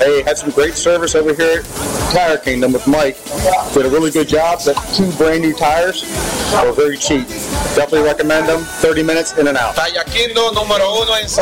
Hey, had some great service over here at Tire Kingdom with Mike. Did a really good job. Got 2 brand new tires. They were very cheap. Definitely recommend them. 30 minutes in and out. Tire Kingdom número 1 en San